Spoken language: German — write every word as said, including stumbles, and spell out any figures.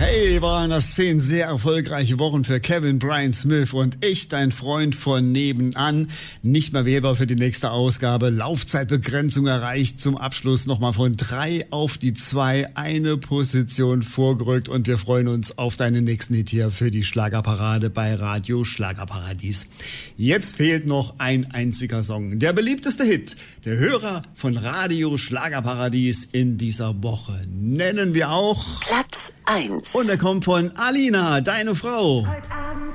Hey, waren das zehn sehr erfolgreiche Wochen für Kevin Brian Smith und ich, dein Freund von nebenan. Nicht mehr wählbar für die nächste Ausgabe. Laufzeitbegrenzung erreicht. Zum Abschluss nochmal von drei auf die zwei. Eine Position vorgerückt und wir freuen uns auf deinen nächsten Hit hier für die Schlagerparade bei Radio Schlagerparadies. Jetzt fehlt noch ein einziger Song. Der beliebteste Hit der Hörer von Radio Schlagerparadies in dieser Woche nennen wir auch Platz eins. Und er kommt von Alina, deine Frau.